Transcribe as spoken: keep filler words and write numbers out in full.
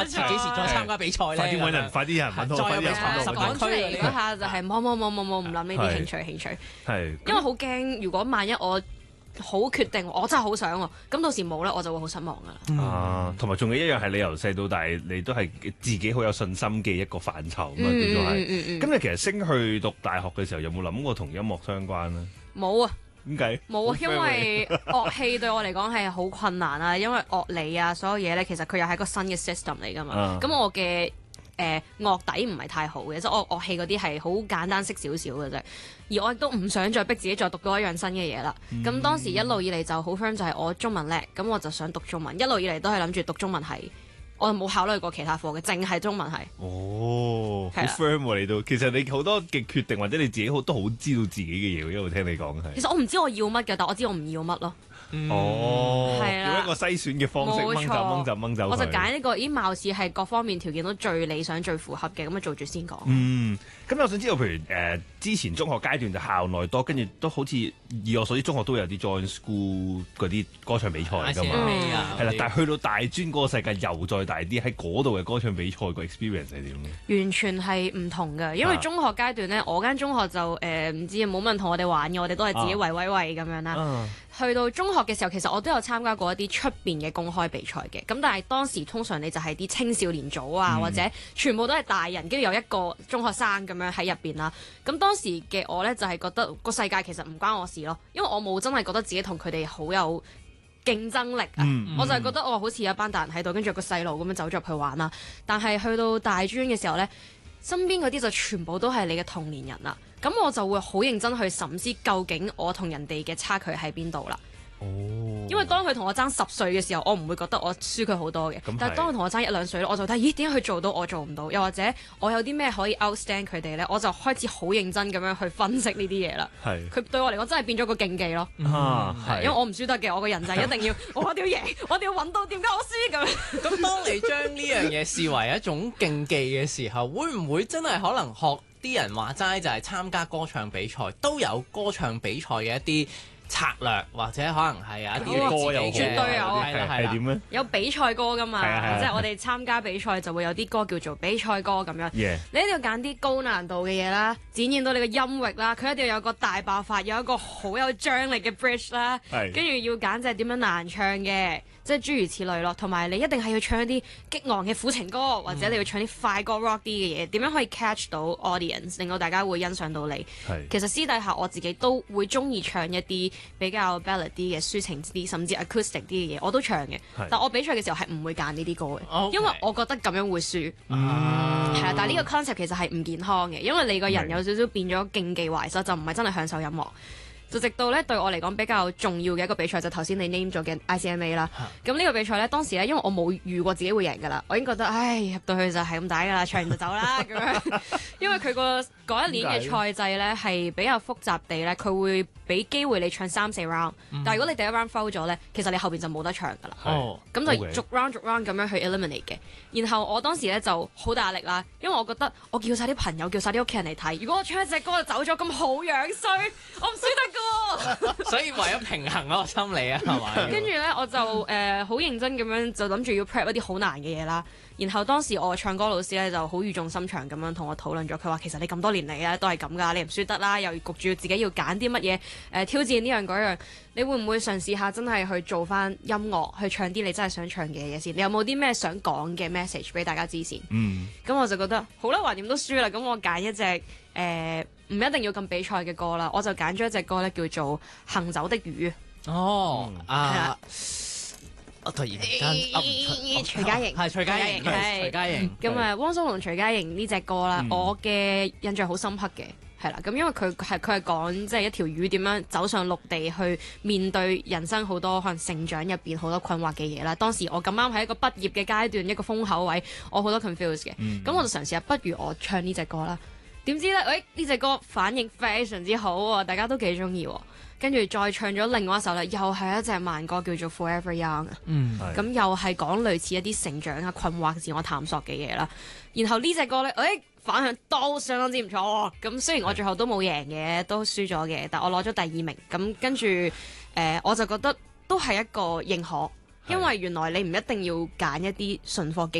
下次幾時再參加比賽咧？ 快啲揾人，快啲人揾我，快啲人揾我。 講出嚟嗰下就係冇冇冇冇冇唔諗呢啲興趣興趣， 係因為好驚，如果萬一我好決定，我真係好想喎，咁到時冇咧，我就會好失望噶啦。 啊，同埋仲有一樣係你由細到大，你都係自己好有信心嘅一個範疇嘛，叫做係。咁你其實升去讀大學嘅時候，有冇諗過同音樂相關咧？ 冇啊。 點解？ 冇啊，因為樂器對我嚟講係好困難啊，因為樂理啊所有嘢咧，其實佢又係一個新嘅 system 嚟噶嘛。咁、uh. 我嘅誒、呃、樂底唔係太好嘅，即係我樂器嗰啲係好簡單識少少嘅啫。而我亦都唔想再逼自己再讀多一樣新嘅嘢啦。咁、mm. 當時一路以嚟就好 firm 就係我中文叻，咁我就想讀中文。一路以嚟都係諗住讀中文系。我冇考慮過其他科嘅，淨係中文係。 哦，好 firm 喎你都。其實你好多嘅決定或者你自己好都好知道自己嘅嘢，一路聽你講係。 其實我唔知我要乜嘅，但我知我唔要乜咯。 嗯、哦， 係啦， 用一個篩選嘅方式掹走掹走掹走。 我就揀呢、呢個，咦，貌似係各方面條件都最理想、最符合嘅，咁啊做住先講。 嗯，咁我想知道，譬如誒、呃、之前中學階段就校內多，跟住都好似以我所知，中學都有啲 join school 嗰啲歌唱比賽㗎嘛。係啦，但係去到大專嗰個世界又再大啲，喺嗰度嘅歌唱比賽個 experience 係點咧？ 完全係唔同嘅，因為中學階段咧，啊、我間中學就誒唔、呃、知冇乜人同我哋玩嘅，我哋都係自己圍圍圍咁樣啦。啊、去到中學嘅時候，其實我都有參加過一啲出邊嘅公開比賽嘅，咁但係當時通常你就係啲青少年組啊，嗯、或者全部都係大人，跟住有一個中學生咁樣喺入邊啦。咁當時嘅我呢，就係覺得個世界其實唔關我事咯，因為我冇真係覺得自己同佢哋好有競爭力啊，嗯、我就係覺得我好似有一班大人喺度，跟住有個細路咁樣走咗入去玩啦。但係去到大專嘅時候呢，身邊嗰啲就全部都係你嘅同年人啦，咁我就會好認真去審視究竟我同人哋嘅差距喺邊度啦。哦，因為當佢同我爭十歲嘅時候，我唔會覺得我輸佢好多嘅。但係當佢同我爭一兩歲咧，我就睇咦點解佢做到我做唔到？又或者我有啲咩可以 outstand 佢哋咧？我就開始好認真咁樣去分析呢啲嘢啦。係佢對我嚟講真係變咗個競技咯。啊，因為我唔輸得嘅，我個人就係一定要我一定要贏，我一定要揾到點解我輸咁。 咁當你將呢樣嘢視為一種競技嘅時候，會唔會真係可能學啲人話齋就係參加歌唱比賽都有歌唱比賽嘅一啲策略，或者可能係一啲歌有絕對有， 係啦係點咧？ 有比賽歌噶嘛，即係我哋參加比賽就會有啲歌叫做比賽歌咁樣。Yeah. 你一定要揀啲高難度嘅嘢啦，展現到你嘅音域啦。佢一定要有個大爆發，有一個好有張力嘅 bridge 啦。跟住要揀就係點樣難唱嘅，即係諸如此類咯。同埋你一定係要唱一啲激昂嘅苦情歌，或者你要唱啲快歌 rock 啲嘅嘢，點樣可以 catch 到 audience， 令到大家會欣賞到你。其實私底下我自己都會中意唱一啲比較 ballad 啲嘅抒情啲，甚至 acoustic 啲嘅嘢，我都唱嘅。但我比賽嘅時候係唔會揀呢啲歌嘅，Okay. 因為我覺得咁樣會輸。係啊、嗯，但係呢個 concept 其實係唔健康嘅，因為你個人有少少變咗競技懷失，就唔係真係享受音樂。就直到咧對我嚟講比較重要嘅一個比賽就頭先你 name 咗嘅 I C M A 啦。咁呢個比賽咧當時咧因為我冇預過自己會贏㗎啦，我已經覺得唉入到去就係咁打㗎啦，唱完就走啦咁樣。因為佢個嗰一年嘅賽制咧係比較複雜地咧，佢會俾機會你唱三四 round，、嗯、但係如果你第一 round fail 咗咧，其實你後邊就冇得唱㗎啦。哦，咁就逐 round 逐 round 咁樣去 eliminate 嘅。然後我當時咧就好大壓力啦，因為我覺得我叫晒啲朋友叫晒啲屋企人嚟睇，如果我唱一隻歌就走咗咁好樣衰，我唔輸得㗎。 所以為咗平衡嗰個心理啊，係咪？ 跟住咧，我就誒好、呃、認真咁樣就諗住要 prep 一啲好難嘅嘢啦。然後當時我唱歌老師咧就好語重心長咁樣同我討論咗，佢話其實你咁多年嚟咧都係咁噶，你唔輸得啦，又焗住自己要揀啲乜嘢誒挑戰呢樣嗰樣，你會唔會嘗試下真係去做翻音樂，去唱啲你真係想唱嘅嘢先？你有冇啲咩想講嘅 message 俾大家知先？嗯，咁我就覺得好啦，橫掂都輸啦，咁我揀一隻誒。呃唔一定要咁比賽嘅歌啦，我就揀咗一隻歌咧，叫做《行走的魚》。哦，啊， 我突然間徐佳瑩， 係徐佳瑩，係徐佳瑩。 咁啊，汪蘇泷、徐佳瑩呢隻歌啦，我嘅印象好深刻嘅，係啦。咁因為佢係佢係講即係一條魚點樣走上陸地去面對人生好多可能成長入邊好多困惑嘅嘢啦。當時我咁啱喺一個畢業嘅階段，一個風口位，我好多 confuse 嘅，咁我就嘗試下，不如我唱呢隻歌啦。點知咧？誒呢隻歌反應非常之好喎，大家都幾中意喎。跟住再唱咗另外一首咧，又係一隻慢歌叫做 Forever Young。嗯，咁又係講類似一啲成長啊、困惑、自我探索嘅嘢啦。然後呢隻歌咧，誒反響都相當之唔錯喎。咁雖然我最後都冇贏嘅，都輸咗嘅，但我攞咗第二名。咁跟住誒、呃，我就覺得都係一個認可，因為原來你唔一定要揀一啲純課競